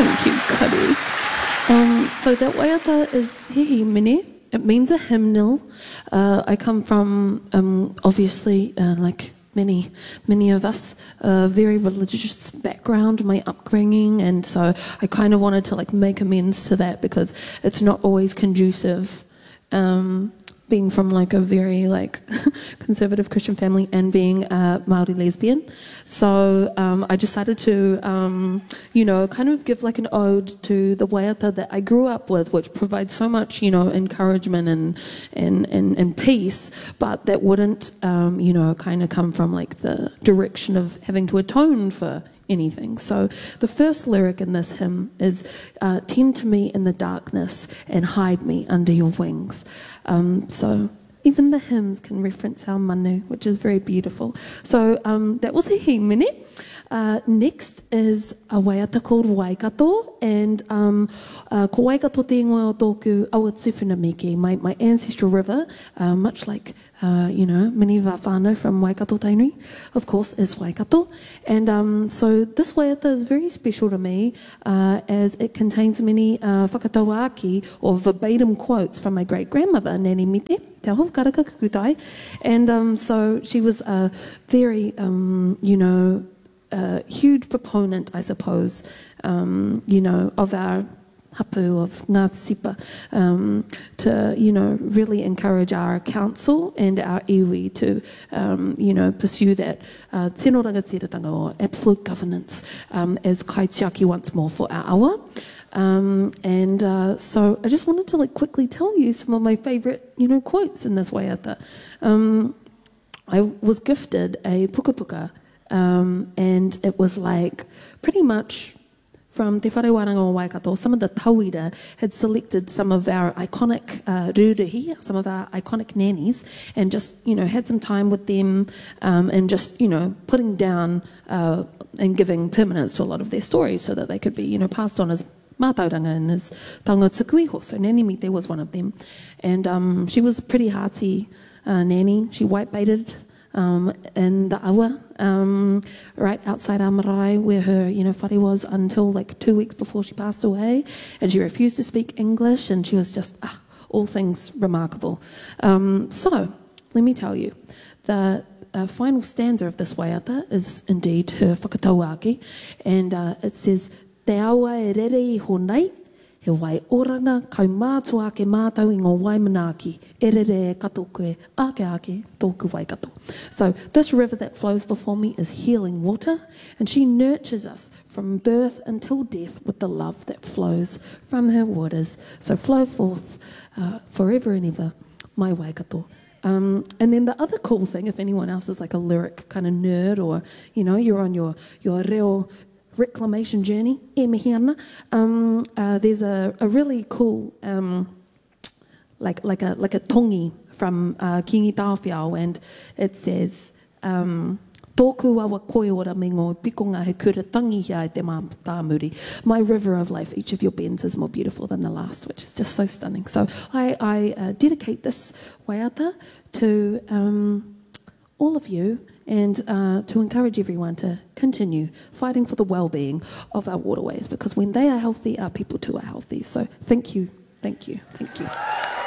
Thank you, Kari. So that waiata is Hehi Mene. It means a hymnal. I come from, obviously, like many of us, a very religious background, my upbringing, and so I kind of wanted to like make amends to that because it's not always conducive. Being from like a very like conservative Christian family and being a Māori lesbian. So I decided to, kind of give like an ode to the waiata that I grew up with, which provides so much, encouragement and peace, but that wouldn't, kind of come from like the direction of having to atone for anything. So the first lyric in this hymn is, tend to me in the darkness and hide me under your wings. So even the hymns can reference our manu, which is very beautiful. So that was Hehi Mene. Next is a waiata called Waikato, and ko Waikato te ingoe o tōku awa tupuna miki, my ancestral river, much like, many of our whānau from Waikato Tainui, of course, is Waikato. And so this waiata is very special to me, as it contains many whakatauaki, or verbatim quotes from my great-grandmother, Nani Mite, te aho karaka kukutai. And so she was a very, huge proponent, I suppose, of our hapu, of Ngāti Sipa, to, really encourage our council and our iwi to, pursue that tino rangatiratanga, or absolute governance, as kaitiaki once more for our awa. So I just wanted to like quickly tell you some of my favourite, quotes in this waiata. I was gifted a puka puka, and it was like pretty much from Te Whare Waranga o Waikato. Some of the tauira had selected some of our iconic rūrihi, some of our iconic nannies, and just, had some time with them, and just, putting down and giving permanence to a lot of their stories so that they could be, passed on as mātauranga and as taonga tukuiho. So Nani Mite was one of them. And she was a pretty hearty nanny. She white-baited in the awa, right outside our marae, where her, whare was until like 2 weeks before she passed away, and she refused to speak English, and she was just all things remarkable. So let me tell you, the final stanza of this waiata is indeed her whakatauaki, and it says, "Te awa e rere I honai, he wai oranga kau mātua ake mātau I ngā waimanaki, e rere e kato koe ake tōku Waikato." So this river that flows before me is healing water, and she nurtures us from birth until death with the love that flows from her waters. So flow forth forever and ever, my Waikato. And then the other cool thing, if anyone else is like a lyric kind of nerd, or, you're on your reo reclamation journey, e mihi ana, there's a really cool, like a tongi from Kingi Tāwhiao, and it says, "Tōku awa koe ora me ngō pikonga he kura tangi hia I te mātāmuri." My river of life, each of your bends is more beautiful than the last, which is just so stunning. So I dedicate this waiata to all of you, and to encourage everyone to continue fighting for the well-being of our waterways, because when they are healthy, our people too are healthy. So thank you, thank you, thank you.